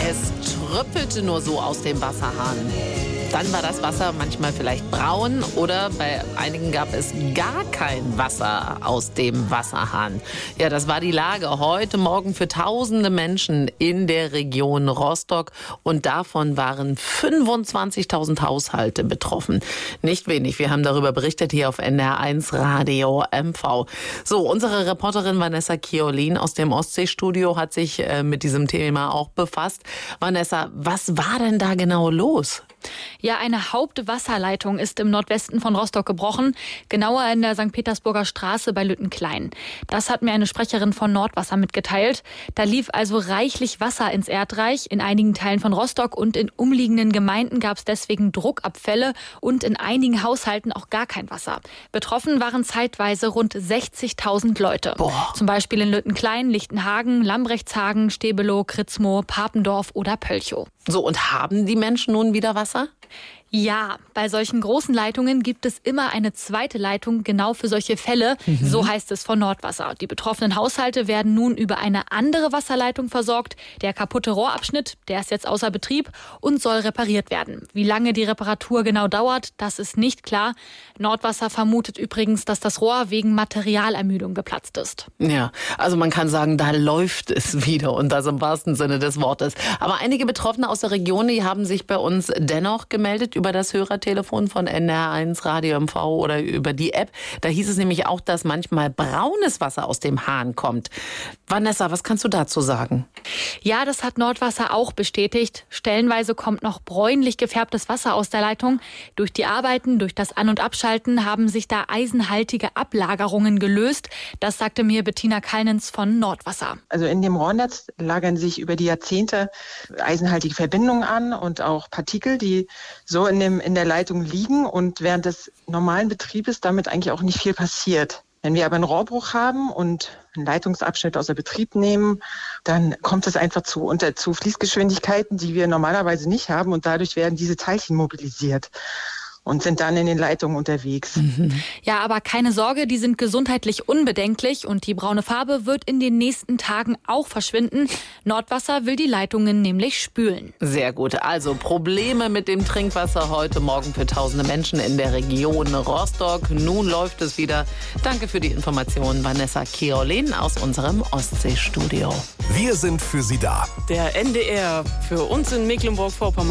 Es tröpfelte nur so aus dem Wasserhahn. Dann war das Wasser manchmal vielleicht braun oder bei einigen gab es gar kein Wasser aus dem Wasserhahn. Ja, das war die Lage heute Morgen für tausende Menschen in der Region Rostock und davon waren 25.000 Haushalte betroffen. Nicht wenig. Wir haben darüber berichtet hier auf NDR1 Radio MV. So, unsere Reporterin Vanessa Chiolin aus dem Ostseestudio hat sich mit diesem Thema auch befasst. Vanessa, was war denn da genau los? Ja, eine Hauptwasserleitung ist im Nordwesten von Rostock gebrochen, genauer in der St. Petersburger Straße bei Lüttenklein. Das hat mir eine Sprecherin von Nordwasser mitgeteilt. Da lief also reichlich Wasser ins Erdreich. In einigen Teilen von Rostock und in umliegenden Gemeinden gab es deswegen Druckabfälle und in einigen Haushalten auch gar kein Wasser. Betroffen waren zeitweise rund 60.000 Leute. Boah. Zum Beispiel in Lüttenklein, Lichtenhagen, Lambrechtshagen, Stebelow, Kritzmoor, Papendorf oder Pölchow. So, und haben die Menschen nun wieder Wasser? Ja, bei solchen großen Leitungen gibt es immer eine zweite Leitung genau für solche Fälle. So heißt es von Nordwasser. Die betroffenen Haushalte werden nun über eine andere Wasserleitung versorgt. Der kaputte Rohrabschnitt, der ist jetzt außer Betrieb und soll repariert werden. Wie lange die Reparatur genau dauert, das ist nicht klar. Nordwasser vermutet übrigens, dass das Rohr wegen Materialermüdung geplatzt ist. Ja, also man kann sagen, da läuft es wieder und das im wahrsten Sinne des Wortes. Aber einige Betroffene aus der Region, die haben sich bei uns dennoch gemeldet über das Hörertelefon von NDR1 Radio MV oder über die App. Da hieß es nämlich auch, dass manchmal braunes Wasser aus dem Hahn kommt. Vanessa, was kannst du dazu sagen? Ja, das hat Nordwasser auch bestätigt. Stellenweise kommt noch bräunlich gefärbtes Wasser aus der Leitung. Durch die Arbeiten, durch das An- und Abschalten haben sich da eisenhaltige Ablagerungen gelöst. Das sagte mir Bettina Kallnens von Nordwasser. Also in dem Rohrnetz lagern sich über die Jahrzehnte eisenhaltige Verbindungen an und auch Partikel, die so in der Leitung liegen und während des normalen Betriebes damit eigentlich auch nicht viel passiert. Wenn wir aber einen Rohrbruch haben und einen Leitungsabschnitt außer Betrieb nehmen, dann kommt es einfach zu Fließgeschwindigkeiten, die wir normalerweise nicht haben und dadurch werden diese Teilchen mobilisiert und sind dann in den Leitungen unterwegs. Ja, aber keine Sorge, die sind gesundheitlich unbedenklich und die braune Farbe wird in den nächsten Tagen auch verschwinden. Nordwasser will die Leitungen nämlich spülen. Sehr gut. Also Probleme mit dem Trinkwasser heute Morgen für tausende Menschen in der Region Rostock. Nun läuft es wieder. Danke für die Information, Vanessa Chiolin aus unserem Ostseestudio. Wir sind für Sie da. Der NDR für uns in Mecklenburg-Vorpommern.